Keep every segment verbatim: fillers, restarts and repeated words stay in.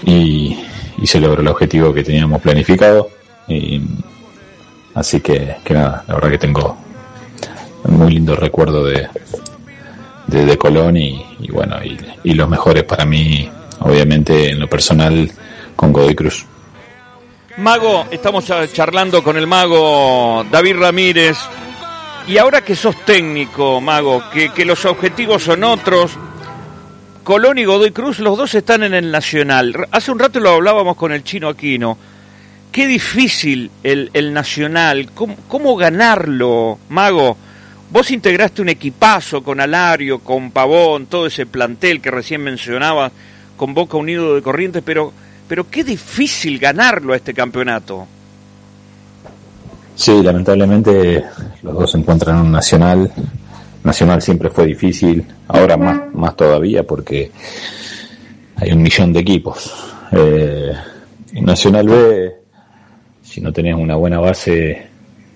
y, y se logró el objetivo que teníamos planificado. Y, así que, que nada, la verdad que tengo un muy lindo recuerdo de, de, de Colón y, y bueno, y, y los mejores para mí, obviamente en lo personal, con Godoy Cruz. Mago, estamos charlando con el Mago David Ramírez, y ahora que sos técnico, Mago, que, que los objetivos son otros, Colón y Godoy Cruz, los dos están en el Nacional. Hace un rato lo hablábamos con el Chino Aquino. Qué difícil el, el Nacional, ¿Cómo, ¿cómo ganarlo, Mago? Vos integraste un equipazo con Alario, con Pavón, todo ese plantel que recién mencionabas, con Boca Unido de Corrientes, pero... Pero qué difícil ganarlo a este campeonato. Sí, lamentablemente los dos se encuentran en un Nacional. Nacional siempre fue difícil, ahora más, más todavía porque hay un millón de equipos. Eh, en Nacional B, si no tenés una buena base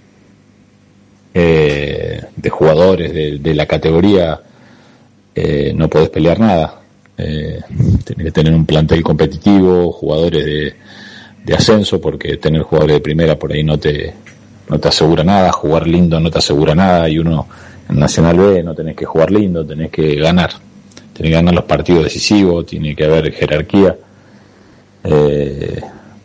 eh, de jugadores de, de la categoría, eh, no podés pelear nada. Eh, tenés que tener un plantel competitivo, jugadores de, de ascenso, porque tener jugadores de primera por ahí no te no te asegura nada, jugar lindo no te asegura nada, y uno en Nacional B no tenés que jugar lindo, tenés que ganar, tenés que ganar los partidos decisivos, tiene que haber jerarquía. Eh,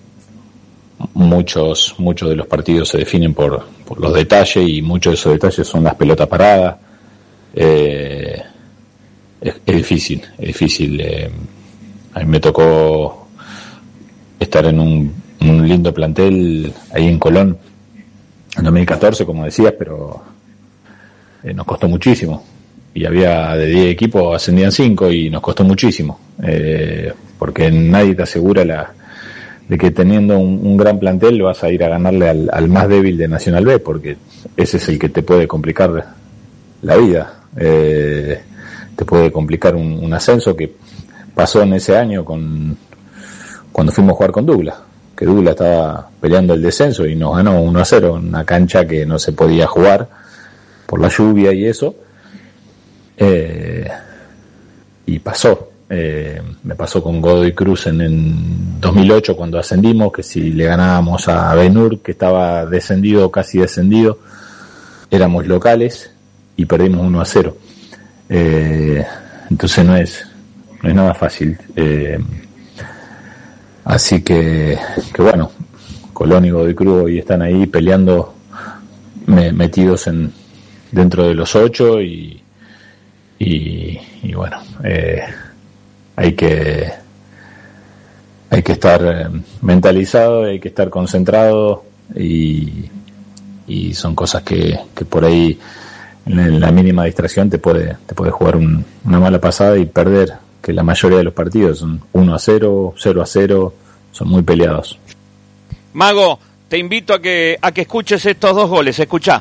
muchos muchos de los partidos se definen por, por los detalles, y muchos de esos detalles son las pelotas paradas. Eh, Es, es difícil, es difícil. Eh, a mí me tocó estar en un, un lindo plantel ahí en Colón en dos mil catorce, como decías, pero eh, nos costó muchísimo. Y había de diez equipos, ascendían cinco y nos costó muchísimo. Eh, porque nadie te asegura la, de que teniendo un, un gran plantel vas a ir a ganarle al, al más débil de Nacional B, porque ese es el que te puede complicar la vida. Eh, te puede complicar un, un ascenso, que pasó en ese año con cuando fuimos a jugar con Douglas, que Douglas estaba peleando el descenso y nos ganó uno a cero en una cancha que no se podía jugar por la lluvia y eso, eh, y pasó. Eh, me pasó con Godoy Cruz en, en dos mil ocho cuando ascendimos, que si le ganábamos a Benur, que estaba descendido, casi descendido, éramos locales y perdimos uno a cero. Eh, entonces no es no es nada fácil. Eh, así que, que bueno, Colón y Godoy Cruz hoy están ahí peleando, me, metidos en dentro de los ocho, y y, y bueno, eh, hay que hay que estar mentalizado, hay que estar concentrado, y y son cosas que, que por ahí en la mínima distracción te puede te puede jugar un, una mala pasada y perder, que la mayoría de los partidos son uno a cero, cero a cero, son muy peleados. Mago, te invito a que a que escuches estos dos goles, escuchá.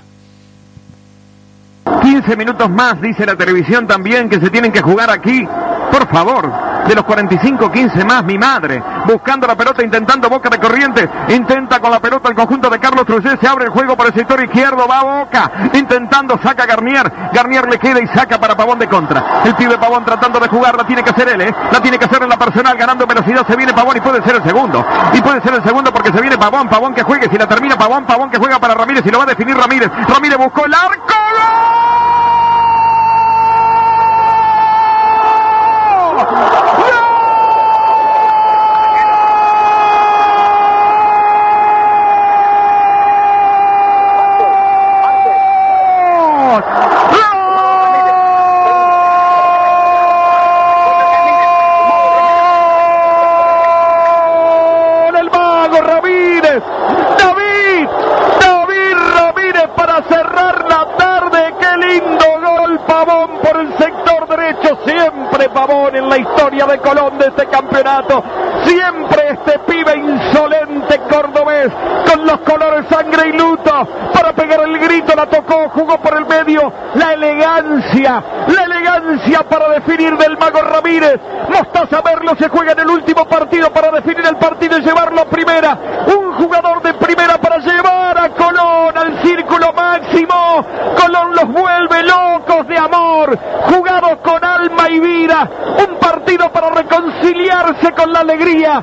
quince minutos más, dice la televisión también, que se tienen que jugar aquí. Por favor, de los cuarenta y cinco, quince más, mi madre. Buscando la pelota, intentando Boca de Corrientes. Intenta con la pelota el conjunto de Carlos Trujillo. Se abre el juego por el sector izquierdo. Va Boca. Intentando, saca Garnier. Garnier le queda y saca para Pavón de contra. El pibe Pavón tratando de jugar. La tiene que hacer él, ¿eh? La tiene que hacer en la personal. Ganando velocidad. Se viene Pavón y puede ser el segundo. Y puede ser el segundo porque se viene Pavón. Pavón que juegue. Si la termina Pavón. Pavón que juega para Ramírez. Y lo va a definir Ramírez. Ramírez buscó el arco. ¡Gol! Pavón en la historia de Colón de este campeonato. Siempre este pibe insolente cordobés con los colores sangre y luto para pegar el grito, la tocó, jugó por el medio, la elegancia, la elegancia para definir del Mago Ramírez. Mostaza Merlo se juega en el último partido para definir el partido y llevarlo a primera. Un jugador de primera para llevar a Colón al círculo máximo. Colón los vuelve locos de amor, jugados con alma y vida. Un partido para reconciliarse con la alegría